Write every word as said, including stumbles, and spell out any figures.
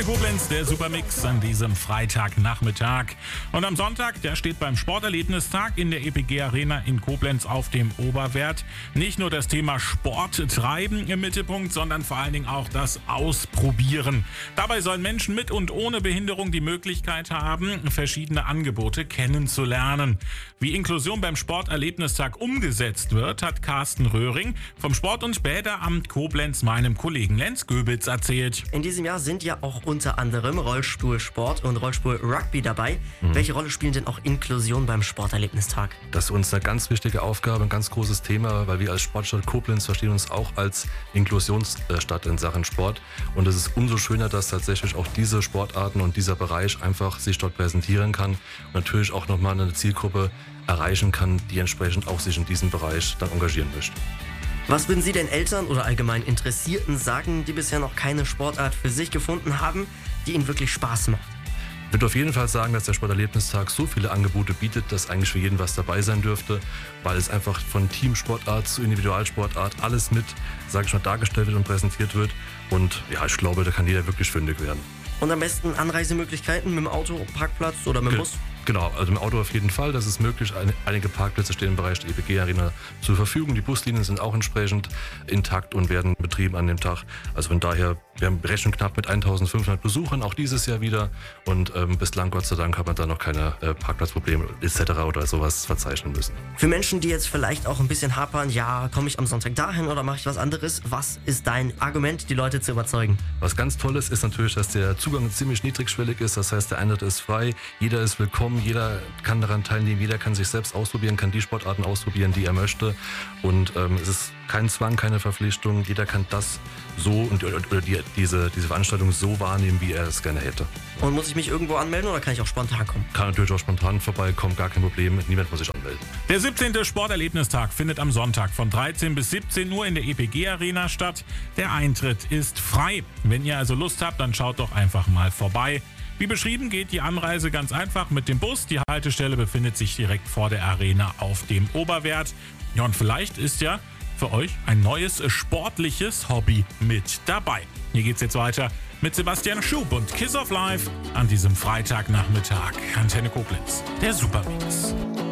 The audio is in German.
Antenne Koblenz, der Supermix an diesem Freitagnachmittag. Und am Sonntag, der steht beim Sporterlebnistag in der E P G Arena in Koblenz auf dem Oberwert. Nicht nur das Thema Sport treiben im Mittelpunkt, sondern vor allen Dingen auch das Ausprobieren. Dabei sollen Menschen mit und ohne Behinderung die Möglichkeit haben, verschiedene Angebote kennenzulernen. Wie Inklusion beim Sporterlebnistag umgesetzt wird, hat Carsten Röhring vom Sport- und Bäderamt Koblenz meinem Kollegen Lenz Göbitz erzählt. In diesem Jahr sind ja auch unter anderem Rollstuhlsport und Rollstuhl-Rugby dabei. Mhm. Welche Rolle spielen denn auch Inklusion beim Sporterlebnistag? Das ist uns eine ganz wichtige Aufgabe, ein ganz großes Thema, weil wir als Sportstadt Koblenz verstehen uns auch als Inklusionsstadt in Sachen Sport. Und es ist umso schöner, dass tatsächlich auch diese Sportarten und dieser Bereich einfach sich dort präsentieren kann und natürlich auch nochmal eine Zielgruppe erreichen kann, die entsprechend auch sich in diesem Bereich dann engagieren möchte. Was würden Sie denn Eltern oder allgemein Interessierten sagen, die bisher noch keine Sportart für sich gefunden haben, die ihnen wirklich Spaß macht? Ich würde auf jeden Fall sagen, dass der Sporterlebnistag so viele Angebote bietet, dass eigentlich für jeden was dabei sein dürfte, weil es einfach von Teamsportart zu Individualsportart alles mit, sage ich mal, dargestellt wird und präsentiert wird. Und ja, ich glaube, da kann jeder wirklich fündig werden. Und am besten Anreisemöglichkeiten mit dem Auto, Parkplatz oder mit dem Bus? Genau, also im Auto auf jeden Fall, das ist möglich. Einige Parkplätze stehen im Bereich der E P G Arena zur Verfügung. Die Buslinien sind auch entsprechend intakt und werden betrieben an dem Tag. Also von daher, wir rechnen knapp mit eintausendfünfhundert Besuchern, auch dieses Jahr wieder. Und ähm, bislang, Gott sei Dank, hat man da noch keine äh, Parkplatzprobleme et cetera oder sowas verzeichnen müssen. Für Menschen, die jetzt vielleicht auch ein bisschen hapern, ja, komme ich am Sonntag dahin oder mache ich was anderes? Was ist dein Argument, die Leute zu überzeugen? Was ganz Tolles ist natürlich, dass der Zugang ziemlich niedrigschwellig ist. Das heißt, der Eintritt ist frei, jeder ist willkommen. Jeder kann daran teilnehmen, jeder kann sich selbst ausprobieren, kann die Sportarten ausprobieren, die er möchte. Und ähm, es ist kein Zwang, keine Verpflichtung. Jeder kann das so und oder die, diese, diese Veranstaltung so wahrnehmen, wie er es gerne hätte. Und muss ich mich irgendwo anmelden oder kann ich auch spontan kommen? Kann natürlich auch spontan vorbeikommen, gar kein Problem. Niemand muss sich anmelden. Der siebzehnte Sporterlebnistag findet am Sonntag von dreizehn bis siebzehn Uhr in der E P G Arena statt. Der Eintritt ist frei. Wenn ihr also Lust habt, dann schaut doch einfach mal vorbei. Wie beschrieben geht die Anreise ganz einfach mit dem Bus. Die Haltestelle befindet sich direkt vor der Arena auf dem Oberwert. Ja, und vielleicht ist ja für euch ein neues sportliches Hobby mit dabei. Hier geht's jetzt weiter mit Sebastian Schub und Kiss of Life an diesem Freitagnachmittag. Antenne Koblenz, der Supermix.